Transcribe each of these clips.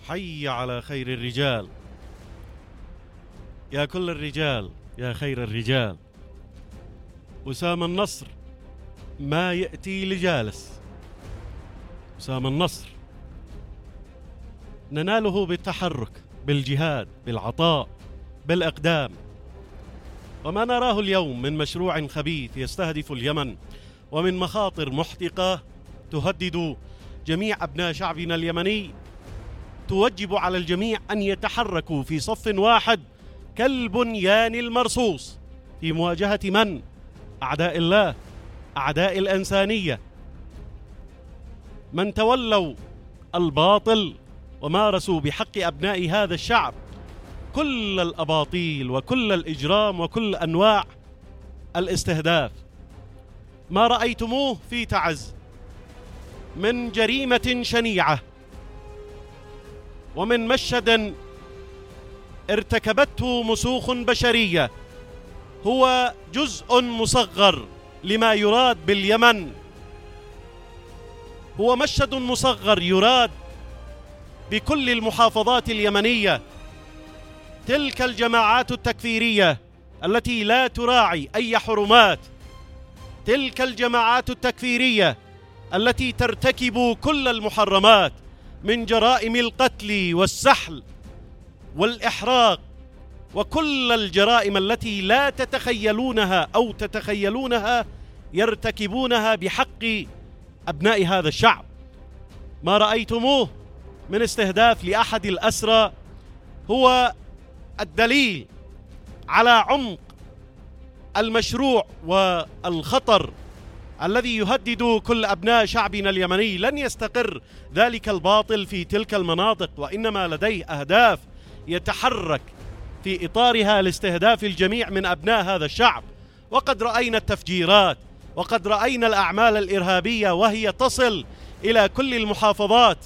حي على خير الرجال، يا كل الرجال يا خير الرجال. وسام النصر ما يأتي لجالس، وسام النصر نناله بالتحرك، بالجهاد، بالعطاء، بالإقدام. وما نراه اليوم من مشروع خبيث يستهدف اليمن ومن مخاطر محدقة تهدد جميع أبناء شعبنا اليمني توجب على الجميع أن يتحركوا في صف واحد كالبنيان المرصوص في مواجهة من؟ أعداء الله، أعداء الإنسانية، من تولوا الباطل ومارسوا بحق أبناء هذا الشعب كل الأباطيل وكل الإجرام وكل أنواع الاستهداف. ما رأيتموه في تعز من جريمة شنيعة ومن مشهد ارتكبته مسوخ بشرية هو جزء مصغر لما يراد باليمن، هو مشهد مصغر يراد بكل المحافظات اليمنية. تلك الجماعات التكفيرية التي لا تراعي أي حرمات، تلك الجماعات التكفيرية التي ترتكب كل المحرمات من جرائم القتل والسحل والإحراق وكل الجرائم التي لا تتخيلونها أو تتخيلونها يرتكبونها بحق أبناء هذا الشعب. ما رأيتموه من استهداف لأحد الأسرى هو الدليل على عمق المشروع والخطر الذي يهدد كل أبناء شعبنا اليمني. لن يستقر ذلك الباطل في تلك المناطق، وإنما لديه أهداف يتحرك في إطارها لاستهداف الجميع من أبناء هذا الشعب. وقد رأينا التفجيرات، وقد رأينا الأعمال الإرهابية وهي تصل إلى كل المحافظات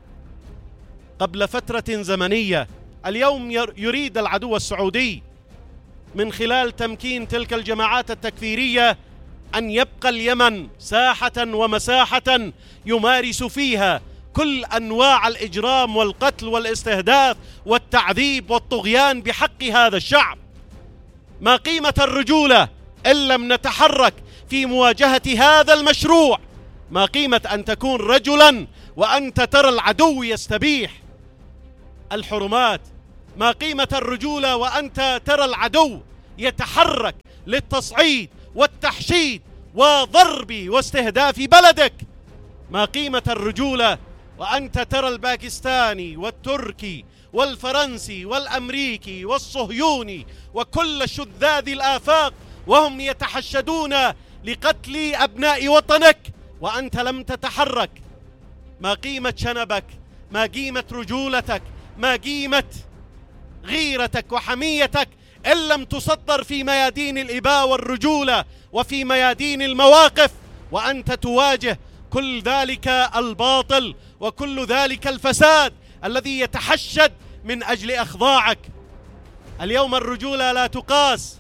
قبل فترة زمنية. اليوم يريد العدو السعودي من خلال تمكين تلك الجماعات التكفيرية أن يبقى اليمن ساحة ومساحة يمارس فيها كل أنواع الإجرام والقتل والاستهداف والتعذيب والطغيان بحق هذا الشعب. ما قيمة الرجولة إن لم نتحرك في مواجهة هذا المشروع؟ ما قيمة أن تكون رجلا وأنت ترى العدو يستبيح الحرمات؟ ما قيمة الرجولة وأنت ترى العدو يتحرك للتصعيد والتحشيد وضرب واستهداف بلدك؟ ما قيمة الرجولة وأنت ترى الباكستاني والتركي والفرنسي والأمريكي والصهيوني وكل شذاذ الآفاق وهم يتحشدون لقتل أبناء وطنك وأنت لم تتحرك؟ ما قيمة شنبك؟ ما قيمة رجولتك؟ ما قيمة غيرتك وحميتك إن لم تصدر في ميادين الإباء والرجولة وفي ميادين المواقف وأنت تواجه كل ذلك الباطل وكل ذلك الفساد الذي يتحشد من أجل إخضاعك؟ اليوم الرجولة لا تقاس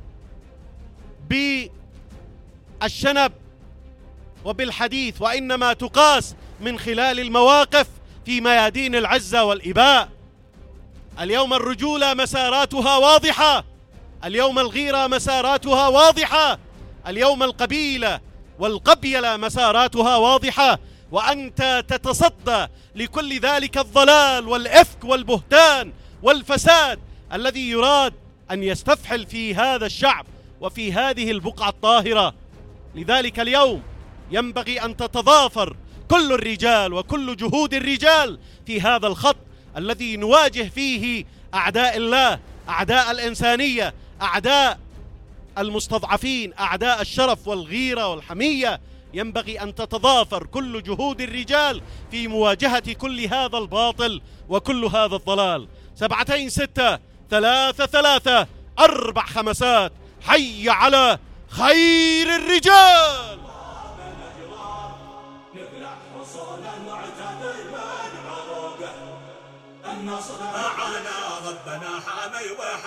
بالشنب وبالحديث، وإنما تقاس من خلال المواقف في ميادين العزة والإباء. اليوم الرجولة مساراتها واضحة، اليوم الغيرة مساراتها واضحة، اليوم القبيلة والقبيلة مساراتها واضحة، وأنت تتصدى لكل ذلك الضلال والإفك والبهتان والفساد الذي يراد أن يستفحل في هذا الشعب وفي هذه البقعة الطاهرة. لذلك اليوم ينبغي أن تتضافر كل الرجال وكل جهود الرجال في هذا الخط الذي نواجه فيه أعداء الله، أعداء الإنسانية، أعداء المستضعفين، أعداء الشرف والغيرة والحمية. ينبغي أن تتضافر كل جهود الرجال في مواجهة كل هذا الباطل وكل هذا الضلال. 7 6 3 3 4 5. حي على خير الرجال. النصر معنا ربنا حامي